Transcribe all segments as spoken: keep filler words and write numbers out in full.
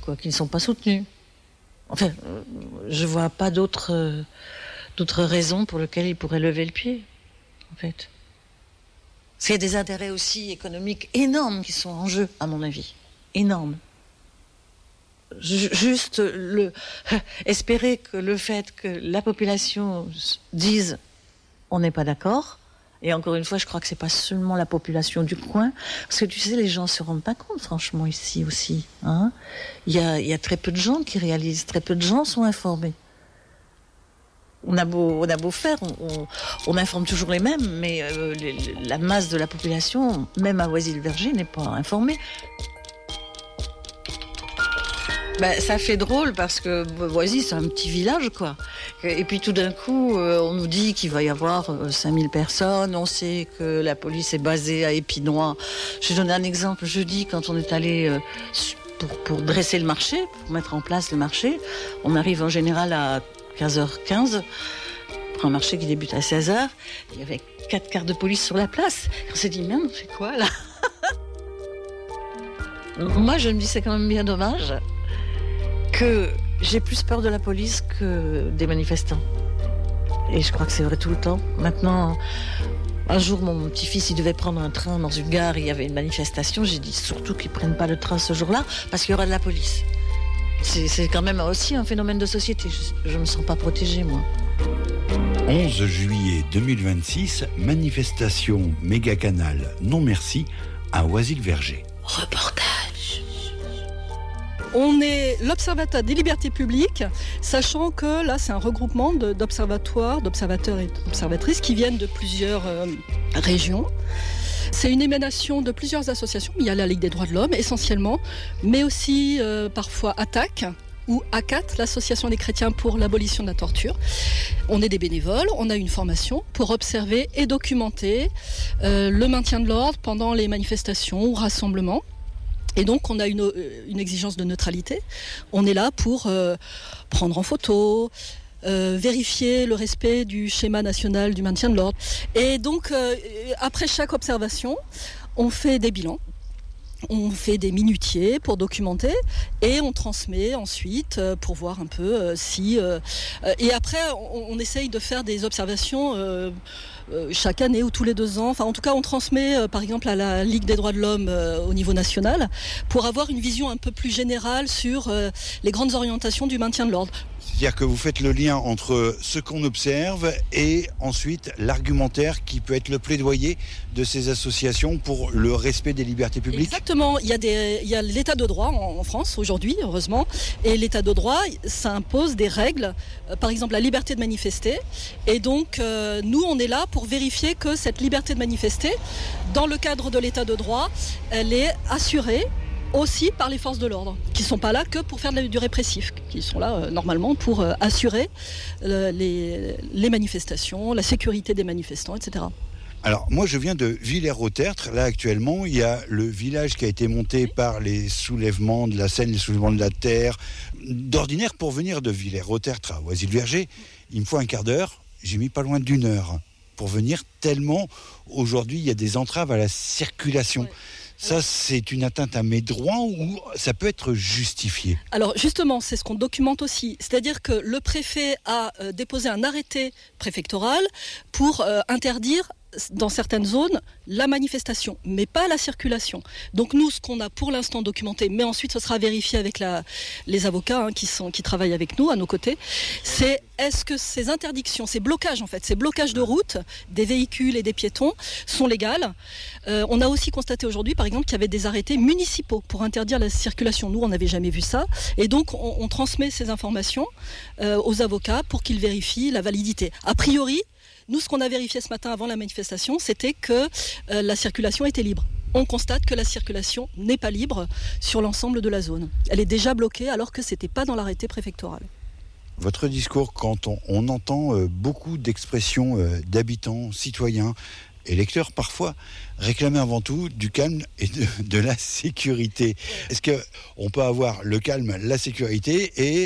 quoi, qui ne sont pas soutenus. Enfin, je vois pas d'autres, euh, d'autres raisons pour lesquelles ils pourraient lever le pied, en fait. Parce qu'il y a des intérêts aussi économiques énormes qui sont en jeu, à mon avis. Énormes. Juste le, espérer que le fait que la population dise on n'est pas d'accord, et encore une fois je crois que c'est pas seulement la population du coin, parce que tu sais les gens se rendent pas compte franchement ici aussi, hein. Il y a, il y a très peu de gens qui réalisent, très peu de gens sont informés. On a beau, on a beau faire, on, on, on informe toujours les mêmes, mais euh, les, la masse de la population, même à Oisy-le-Verger, n'est pas informée. Ben, ça fait drôle parce que Voisy, c'est un petit village, quoi. Et puis tout d'un coup, euh, on nous dit qu'il va y avoir euh, cinq mille personnes. On sait que la police est basée à Épinois. Je vais donner un exemple. Jeudi, quand on est allé euh, pour, pour dresser le marché, pour mettre en place le marché, on arrive en général à quinze heures quinze pour un marché qui débute à seize heures. Il y avait quatre quarts de police sur la place. On s'est dit, merde, on fait quoi, là? Moi, je me dis, c'est quand même bien dommage que j'ai plus peur de la police que des manifestants. Et je crois que c'est vrai tout le temps. Maintenant, un jour, mon petit-fils, il devait prendre un train dans une gare, il y avait une manifestation. J'ai dit surtout qu'ils ne prennent pas le train ce jour-là, parce qu'il y aura de la police. C'est, c'est quand même aussi un phénomène de société. Je ne me sens pas protégée, moi. onze juillet deux mille vingt-six, manifestation méga canal non merci à Oisy-le-Verger. Reportage. On est l'Observatoire des libertés publiques, sachant que là, c'est un regroupement de, d'observatoires, d'observateurs et d'observatrices qui viennent de plusieurs euh, régions. C'est une émanation de plusieurs associations. Il y a la Ligue des droits de l'homme, essentiellement, mais aussi euh, parfois ATTAC ou A C A T, l'Association des chrétiens pour l'abolition de la torture. On est des bénévoles, on a une formation pour observer et documenter euh, le maintien de l'ordre pendant les manifestations ou rassemblements. Et donc, on a une, une exigence de neutralité. On est là pour euh, prendre en photo, euh, vérifier le respect du schéma national du maintien de l'ordre. Et donc, euh, après chaque observation, on fait des bilans. On fait des minutiers pour documenter et on transmet ensuite pour voir un peu si... Euh, et après, on, on essaye de faire des observations euh, euh, chaque année ou tous les deux ans. Enfin, en tout cas, on transmet euh, par exemple à la Ligue des droits de l'homme euh, au niveau national pour avoir une vision un peu plus générale sur euh, les grandes orientations du maintien de l'ordre. C'est-à-dire que vous faites le lien entre ce qu'on observe et ensuite l'argumentaire qui peut être le plaidoyer de ces associations pour le respect des libertés publiques. Exactement. Il y a, des, il y a l'état de droit en, en France aujourd'hui, heureusement. Et l'état de droit, ça impose des règles. Euh, par exemple, la liberté de manifester. Et donc, euh, nous, on est là pour vérifier que cette liberté de manifester, dans le cadre de l'état de droit, elle est assurée aussi par les forces de l'ordre, qui ne sont pas là que pour faire du répressif, qui sont là euh, normalement pour euh, assurer euh, les, les manifestations, la sécurité des manifestants, et cetera. Alors, moi, je viens de Villers-au-Tertre. Là, actuellement, il y a le village qui a été monté par les soulèvements de la Seine, les soulèvements de la Terre. D'ordinaire, pour venir de Villers-au-Tertre à Oisy-le-Verger, il me faut un quart d'heure. J'ai mis pas loin d'une heure pour venir, tellement, aujourd'hui, il y a des entraves à la circulation. Ouais. Ça, c'est une atteinte à mes droits ou ça peut être justifié? Alors justement, c'est ce qu'on documente aussi. C'est-à-dire que le préfet a euh, déposé un arrêté préfectoral pour euh, interdire dans certaines zones la manifestation, mais pas la circulation. Donc nous, ce qu'on a pour l'instant documenté, mais ensuite ce sera vérifié avec la, les avocats hein, qui, sont, qui travaillent avec nous, à nos côtés, c'est est-ce que ces interdictions, ces blocages en fait, ces blocages de route des véhicules et des piétons sont légales. Euh, on a aussi constaté aujourd'hui, par exemple, qu'il y avait des arrêtés municipaux pour interdire la circulation. Nous, on n'avait jamais vu ça. Et donc, on, on transmet ces informations euh, aux avocats pour qu'ils vérifient la validité. A priori, nous, ce qu'on a vérifié ce matin avant la manifestation, c'était que euh, la circulation était libre. On constate que la circulation n'est pas libre sur l'ensemble de la zone. Elle est déjà bloquée alors que ce n'était pas dans l'arrêté préfectoral. Votre discours, quand on, on entend euh, beaucoup d'expressions euh, d'habitants, citoyens, électeurs parfois, réclamer avant tout du calme et de, de la sécurité. Est-ce qu'on peut avoir le calme, la sécurité et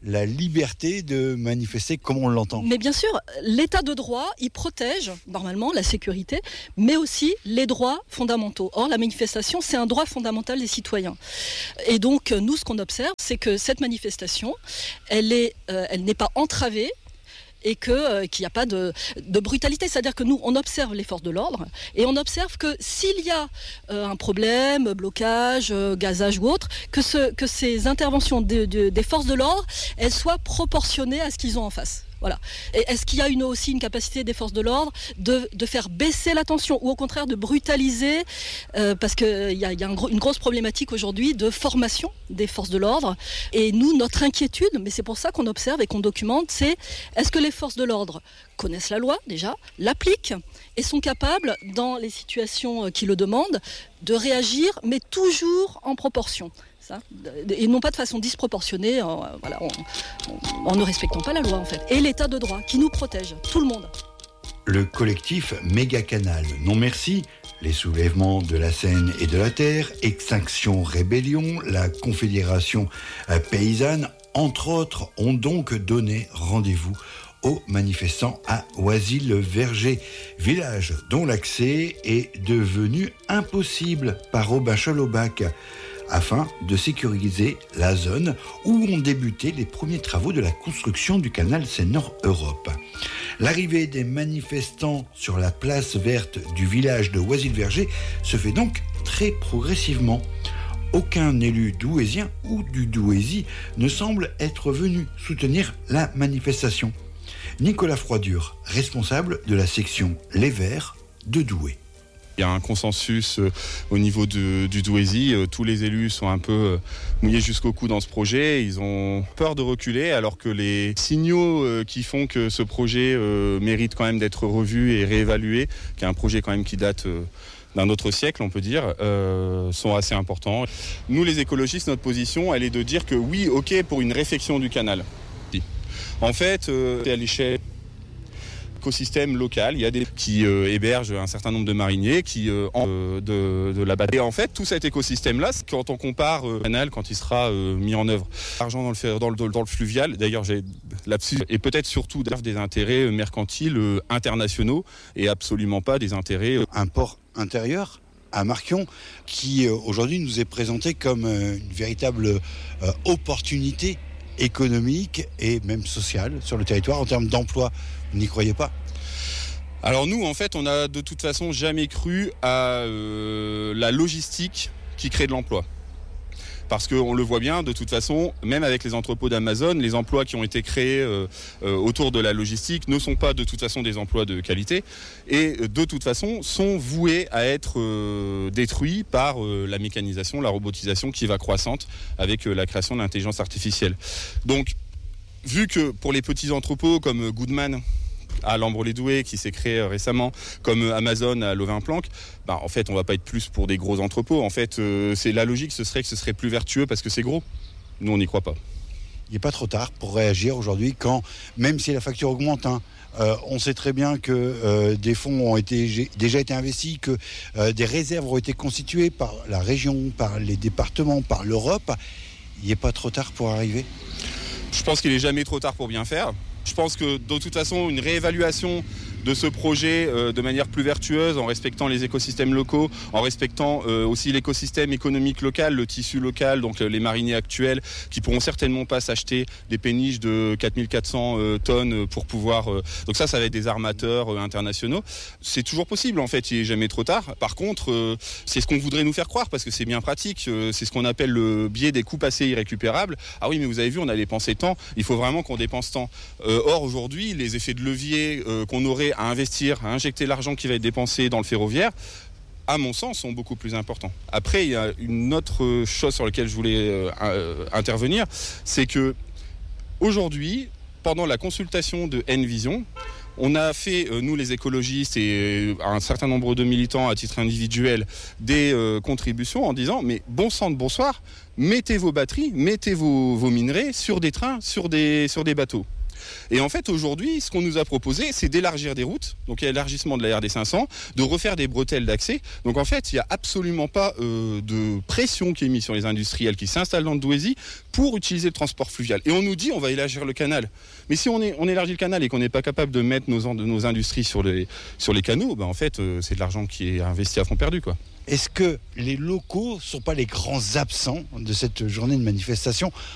la liberté de manifester comme on l'entend. Mais bien sûr, l'état de droit, il protège normalement la sécurité, mais aussi les droits fondamentaux. Or, la manifestation, c'est un droit fondamental des citoyens. Et donc, nous, ce qu'on observe, c'est que cette manifestation, elle est, euh, elle n'est pas entravée, et que, euh, qu'il n'y a pas de, de brutalité. C'est-à-dire que nous, on observe les forces de l'ordre et on observe que s'il y a euh, un problème, blocage, euh, gazage ou autre, que, ce, que ces interventions de, de, des forces de l'ordre, elles soient proportionnées à ce qu'ils ont en face. Voilà. Et est-ce qu'il y a une, aussi une capacité des forces de l'ordre de, de faire baisser la tension ou au contraire de brutaliser euh, parce qu'il y a, y a un gros, une grosse problématique aujourd'hui de formation des forces de l'ordre. Et nous, notre inquiétude, mais c'est pour ça qu'on observe et qu'on documente, c'est est-ce que les forces de l'ordre connaissent la loi déjà, l'appliquent et sont capables, dans les situations qui le demandent, de réagir, mais toujours en proportion. Ça, et non pas de façon disproportionnée, en, voilà, en, en, en ne respectant pas la loi en fait. Et l'état de droit qui nous protège, tout le monde. Le collectif Méga Canal, non merci, les soulèvements de la Seine et de la Terre, Extinction Rébellion, la Confédération paysanne, entre autres, ont donc donné rendez-vous aux manifestants à Oisy-le-Verger, village dont l'accès est devenu impossible par Aubin-Chalaubac, afin de sécuriser la zone où ont débuté les premiers travaux de la construction du canal Seine-Nord-Europe. L'arrivée des manifestants sur la place verte du village de Oisy-le-Verger se fait donc très progressivement. Aucun élu douaisien ou du Douaisis ne semble être venu soutenir la manifestation. Nicolas Froidure, responsable de la section Les Verts de Douai. Il y a un consensus euh, au niveau de, du Douaisis. Euh, tous les élus sont un peu euh, mouillés jusqu'au cou dans ce projet. Ils ont peur de reculer alors que les signaux euh, qui font que ce projet euh, mérite quand même d'être revu et réévalué, qui est un projet quand même qui date euh, d'un autre siècle, on peut dire, euh, sont assez importants. Nous, les écologistes, notre position, elle est de dire que oui, ok, pour une réfection du canal. En fait, euh, c'est à l'échelle écosystème local, il y a des qui euh, hébergent un certain nombre de mariniers qui euh, en, euh, de, de la bataille. Et en fait, tout cet écosystème-là, quand on compare euh, le canal quand il sera euh, mis en œuvre, l'argent dans le, dans le dans le fluvial, d'ailleurs j'ai là-dessus, et peut-être surtout des intérêts mercantiles euh, internationaux et absolument pas des intérêts. Euh... Un port intérieur à Marquion qui euh, aujourd'hui nous est présenté comme euh, une véritable euh, opportunité économique et même sociale sur le territoire en termes d'emploi. Vous n'y croyez pas ? Alors nous, en fait, on n'a de toute façon jamais cru à euh, la logistique qui crée de l'emploi. Parce qu'on le voit bien, de toute façon, même avec les entrepôts d'Amazon, les emplois qui ont été créés euh, euh, autour de la logistique ne sont pas de toute façon des emplois de qualité et de toute façon sont voués à être euh, détruits par euh, la mécanisation, la robotisation qui va croissante avec euh, la création de l'intelligence artificielle. Donc, vu que pour les petits entrepôts comme Goodman à Lambre-les-Douais qui s'est créé récemment, comme Amazon à Lovin-Planck, bah, en fait on va pas être plus pour des gros entrepôts. En fait, euh, c'est la logique, ce serait que ce serait plus vertueux parce que c'est gros. Nous on n'y croit pas. Il n'est pas trop tard pour réagir aujourd'hui quand, même si la facture augmente, hein, euh, on sait très bien que euh, des fonds ont été, déjà été investis, que euh, des réserves ont été constituées par la région, par les départements, par l'Europe. Il n'est pas trop tard pour arriver ? Je pense qu'il n'est jamais trop tard pour bien faire. Je pense que de toute façon, une réévaluation de ce projet euh, de manière plus vertueuse, en respectant les écosystèmes locaux, en respectant euh, aussi l'écosystème économique local, le tissu local, donc euh, les mariniers actuels qui pourront certainement pas s'acheter des péniches de quatre mille quatre cents euh, tonnes pour pouvoir... Euh, donc ça, ça va être des armateurs euh, internationaux. C'est toujours possible, en fait, il n'est jamais trop tard. Par contre, euh, c'est ce qu'on voudrait nous faire croire, parce que c'est bien pratique. Euh, c'est ce qu'on appelle le biais des coûts passés irrécupérables. Ah oui, mais vous avez vu, on a dépensé tant, il faut vraiment qu'on dépense tant. Euh, or, aujourd'hui, les effets de levier euh, qu'on aurait à investir, à injecter l'argent qui va être dépensé dans le ferroviaire, à mon sens, sont beaucoup plus importants. Après, il y a une autre chose sur laquelle je voulais euh, euh, intervenir, c'est que aujourd'hui, pendant la consultation de Envision, on a fait, euh, nous les écologistes et euh, un certain nombre de militants à titre individuel, des euh, contributions en disant, mais bon sang de bonsoir, mettez vos batteries, mettez vos, vos minerais sur des trains, sur des, sur des bateaux. Et en fait, aujourd'hui, ce qu'on nous a proposé, c'est d'élargir des routes, donc il y a l'élargissement de la R D cinq cents, de refaire des bretelles d'accès. Donc en fait, il n'y a absolument pas euh, de pression qui est mise sur les industriels qui s'installent dans le Douaisis pour utiliser le transport fluvial. Et on nous dit, on va élargir le canal. Mais si on, est, on élargit le canal et qu'on n'est pas capable de mettre nos, nos industries sur les, sur les canaux, ben en fait, euh, c'est de l'argent qui est investi à fond perdu, quoi. Est-ce que les locaux ne sont pas les grands absents de cette journée de manifestation